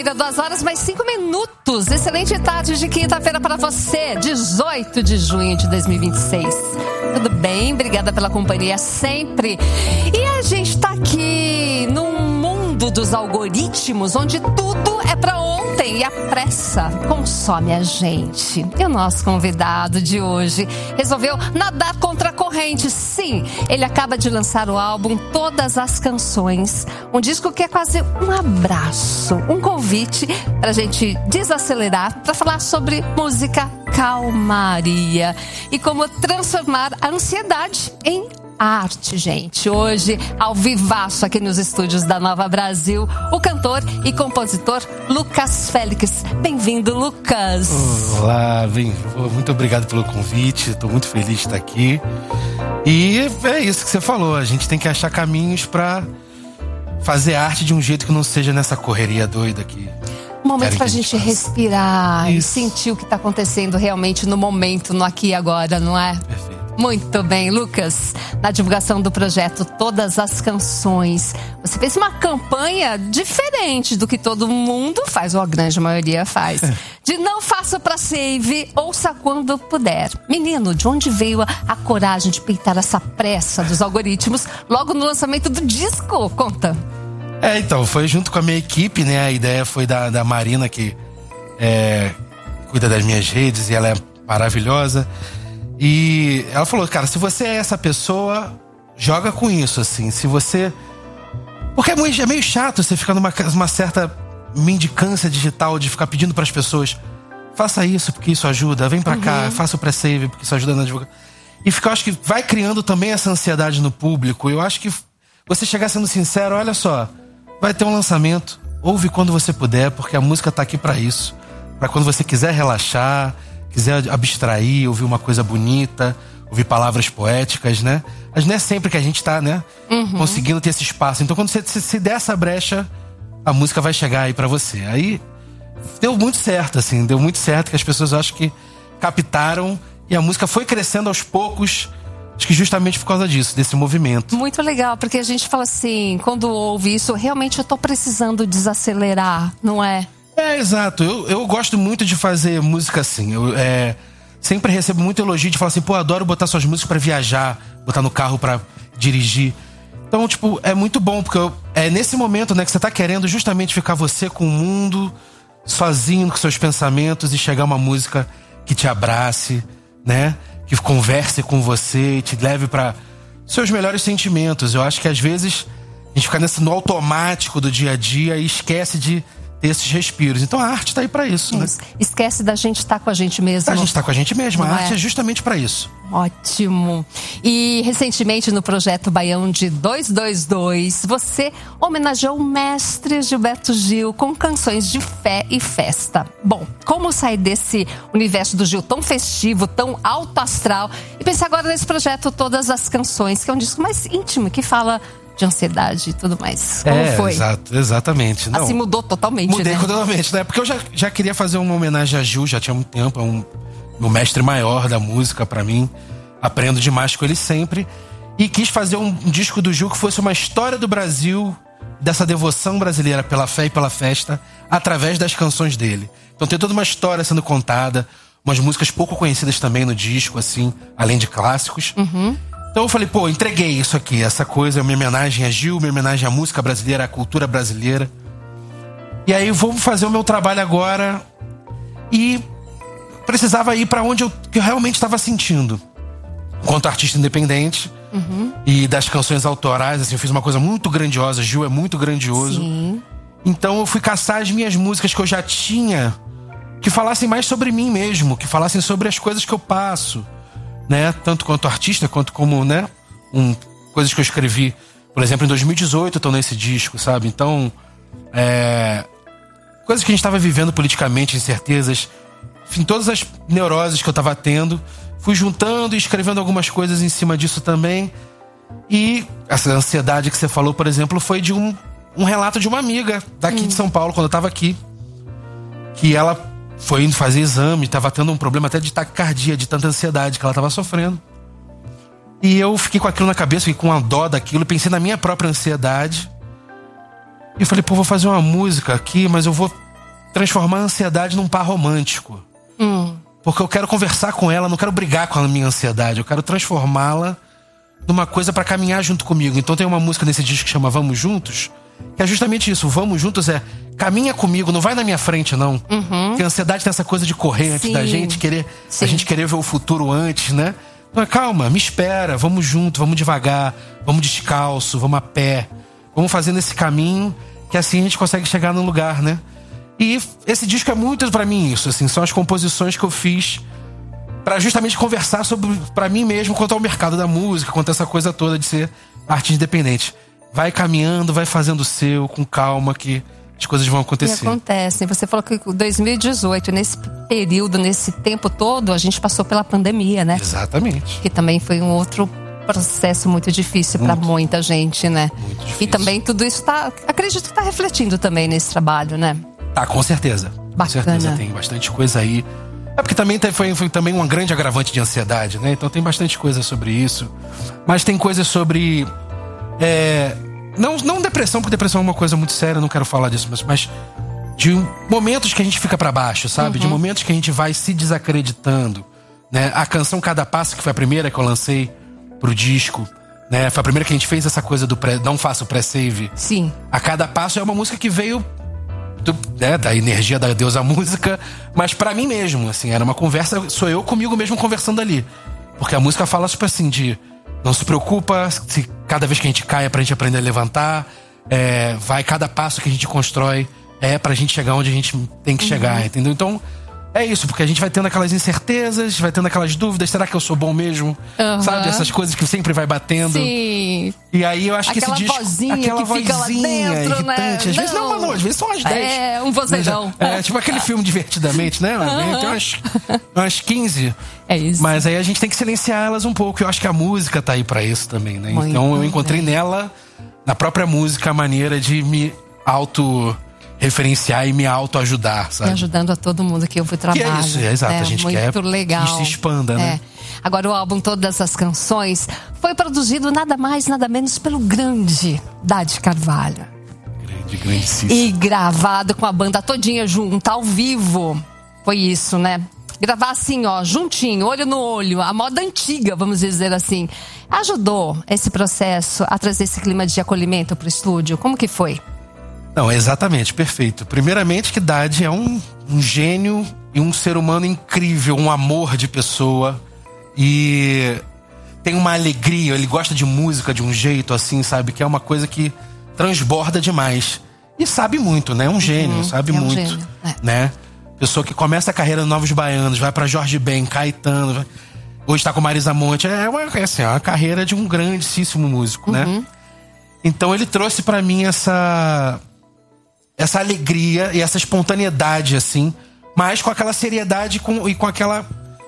2 horas mais 5 minutos. Excelente tarde de quinta-feira para você, 18 de junho de 2026. Tudo bem? Obrigada pela companhia sempre. E a gente tá aqui num mundo dos algoritmos, onde tudo é para ontem e a pressa consome a gente. E o nosso convidado de hoje resolveu nadar contra a corrente. Sim, ele acaba de lançar o álbum Todas as Canções, um disco que é quase um abraço, um convite pra gente desacelerar, pra falar sobre música, calmaria e como transformar a ansiedade em arte, gente. Hoje, ao vivaço aqui nos estúdios da Nova Brasil, o cantor e compositor Lucas Félix. Bem-vindo, Lucas. Olá, muito obrigado pelo convite. Estou muito feliz de estar aqui. E é isso que você falou, a gente tem que achar caminhos pra fazer arte de um jeito que não seja nessa correria doida aqui. Um momento pra gente respirar e sentir o que tá acontecendo realmente no momento, no aqui e agora, não é? Perfeito. Muito bem, Lucas. Na divulgação do projeto Todas as Canções, você fez uma campanha diferente do que todo mundo faz, ou a grande maioria faz. De não faça pra save, ouça quando puder. Menino, de onde veio a coragem de peitar essa pressa dos algoritmos logo no lançamento do disco? Conta. Então, foi junto com a minha equipe, né? A ideia foi da Marina, que cuida das minhas redes, e ela é maravilhosa. E ela falou, cara, se você é essa pessoa, joga com isso, assim. Se você... Porque é meio chato você ficar numa certa mendicância digital de ficar pedindo pras pessoas, faça isso porque isso ajuda, vem pra cá, faça o pré-save porque isso ajuda na divulgação. E eu acho que vai criando também essa ansiedade no público. Eu acho que você chegar sendo sincero, olha só, vai ter um lançamento, ouve quando você puder, porque a música tá aqui pra isso. Pra quando você quiser relaxar, quiser abstrair, ouvir uma coisa bonita, ouvir palavras poéticas, né? Mas não é sempre que a gente tá, né, conseguindo ter esse espaço. Então quando você se der essa brecha, a música vai chegar aí pra você. Aí deu muito certo, assim, deu muito certo, que as pessoas acho que captaram e a música foi crescendo aos poucos. Acho que justamente por causa disso, desse movimento. Muito legal, porque a gente fala assim, quando ouve isso, realmente eu tô precisando desacelerar, não é? Exato. Eu gosto muito de fazer música assim. Eu sempre recebo muito elogio de falar assim, pô, adoro botar suas músicas pra viajar, botar no carro pra dirigir. Então, tipo, é muito bom, porque é nesse momento, né, que você tá querendo justamente ficar você com o mundo, sozinho com seus pensamentos, e chegar uma música que te abrace, né? Que converse com você e te leve para seus melhores sentimentos. Eu acho que às vezes a gente fica no automático do dia a dia e esquece de ter esses respiros. Então a arte tá aí para isso, né? Esquece da gente estar com a gente mesmo. A gente tá com a gente mesmo. Não a arte é justamente para isso. Ótimo. E recentemente no projeto Baião de 222, você homenageou o mestre Gilberto Gil com canções de fé e festa. Bom, como sair desse universo do Gil tão festivo, tão alto astral, e pensar agora nesse projeto Todas as Canções, que é um disco mais íntimo, que fala de ansiedade e tudo mais. Como foi? Exatamente. Não, assim mudou totalmente, Mudei totalmente, né? Porque eu já queria fazer uma homenagem a Gil, já tinha muito tempo, é meu mestre maior da música pra mim. Aprendo demais com ele sempre. E quis fazer um disco do Gil que fosse uma história do Brasil, dessa devoção brasileira pela fé e pela festa, através das canções dele. Então tem toda uma história sendo contada, umas músicas pouco conhecidas também no disco, assim, além de clássicos. Então eu falei, pô, entreguei isso aqui, essa coisa, é uma homenagem a Gil, uma homenagem à música brasileira, à cultura brasileira. E aí vou fazer o meu trabalho agora e precisava ir pra onde que eu realmente estava sentindo. Enquanto artista independente e das canções autorais, assim, eu fiz uma coisa muito grandiosa, Gil é muito grandioso. Sim. Então eu fui caçar as minhas músicas que eu já tinha, que falassem mais sobre mim mesmo, que falassem sobre as coisas que eu passo, né? Tanto quanto artista, quanto como, né? Coisas que eu escrevi, por exemplo, em 2018 eu tô nesse disco, sabe? Então, coisas que a gente tava vivendo politicamente, incertezas, enfim, todas as neuroses que eu tava tendo, fui juntando e escrevendo algumas coisas em cima disso também. E essa ansiedade que você falou, por exemplo, foi de um relato de uma amiga daqui de São Paulo, quando eu tava aqui, que ela foi indo fazer exame, tava tendo um problema até de taquicardia, de tanta ansiedade que ela tava sofrendo. E eu fiquei com aquilo na cabeça, fiquei com a dó daquilo, pensei na minha própria ansiedade. E eu falei, pô, vou fazer uma música aqui, mas eu vou transformar a ansiedade num par romântico. Porque eu quero conversar com ela, não quero brigar com a minha ansiedade. Eu quero transformá-la numa coisa pra caminhar junto comigo. Então tem uma música nesse disco que chama Vamos Juntos, que é justamente isso. Vamos Juntos caminha comigo, não vai na minha frente, não. Porque a ansiedade tem essa coisa de correr antes da gente, a gente querer ver o futuro antes, né? Então, calma, me espera, vamos junto, vamos devagar, vamos descalço, vamos a pé. Vamos fazendo esse caminho, que assim a gente consegue chegar no lugar, né? E esse disco é muito pra mim isso, assim, são as composições que eu fiz pra justamente conversar pra mim mesmo quanto ao mercado da música, quanto a essa coisa toda de ser artista independente. Vai caminhando, vai fazendo o seu, com calma, que as coisas vão acontecer. E acontecem. Você falou que em 2018, nesse período, nesse tempo todo, a gente passou pela pandemia, né? Exatamente. Que também foi um outro processo muito difícil para muita gente, né? Muito difícil. E também tudo isso acredito que tá refletindo também nesse trabalho, né? Tá, com certeza. Bacana. Com certeza, tem bastante coisa aí. É porque também foi também um grande agravante de ansiedade, né? Então tem bastante coisa sobre isso. Mas tem coisas sobre... Não depressão, porque depressão é uma coisa muito séria, eu não quero falar disso, mas de momentos que a gente fica pra baixo, sabe? De momentos que a gente vai se desacreditando, né? A canção Cada Passo, que foi a primeira que eu lancei pro disco, né? Foi a primeira que a gente fez essa coisa do não faça o pré-save. Sim. A Cada Passo é uma música que veio da energia da deusa música, mas pra mim mesmo, assim, era uma conversa, sou eu comigo mesmo conversando ali. Porque a música fala tipo assim de não se preocupa, se cada vez que a gente cai é pra gente aprender a levantar, cada passo que a gente constrói é pra gente chegar onde a gente tem que chegar, entendeu? Então, é isso, porque a gente vai tendo aquelas incertezas, vai tendo aquelas dúvidas, será que eu sou bom mesmo? Sabe, essas coisas que sempre vai batendo. Sim. E aí eu acho que esse disco... Vozinha aquela que fica vozinha lá dentro, irritante, né? às vezes não, às vezes são umas 10. Um vozeirão. Tipo aquele filme Divertidamente, né? Tem umas 15. É isso. Mas aí a gente tem que silenciar elas um pouco. Eu acho que a música tá aí pra isso também, né? Muito então eu encontrei nela, na própria música, a maneira de me auto-referenciar e me auto-ajudar, sabe? E ajudando a todo mundo que eu fui trabalhar. Que é isso, exato. A gente quer legal. que se expanda, né? Agora o álbum Todas as Canções foi produzido nada mais, nada menos pelo grande Dade Carvalho. Grandíssimo. E gravado com a banda todinha junta, ao vivo. Foi isso, né? Gravar assim, ó, juntinho, olho no olho, a moda antiga, vamos dizer assim. Ajudou esse processo a trazer esse clima de acolhimento pro estúdio? Como que foi? Não, exatamente, perfeito. Primeiramente que Dade é um gênio e um ser humano incrível, um amor de pessoa. E tem uma alegria, ele gosta de música de um jeito assim, sabe? Que é uma coisa que transborda demais. E sabe muito, né? É um gênio, sabe muito, gênio, né? Pessoa que começa a carreira no Novos Baianos, vai pra Jorge Ben, Caetano, hoje tá com Marisa Monte. É uma carreira de um grandíssimo músico, né? Então ele trouxe pra mim essa alegria e essa espontaneidade, assim, mas com aquela seriedade e com aquela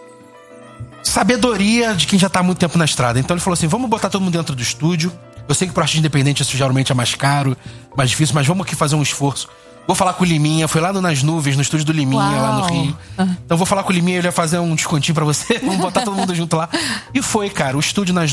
sabedoria de quem já tá há muito tempo na estrada. Então ele falou assim, vamos botar todo mundo dentro do estúdio. Eu sei que pro artista independente isso geralmente é mais caro, mais difícil, mas vamos aqui fazer um esforço. Vou falar com o Liminha, foi lá Nas Nuvens, no estúdio do Liminha, lá no Rio. Então vou falar com o Liminha, ele vai fazer um descontinho pra você. Vamos botar todo mundo junto lá. E foi, cara, o estúdio Nas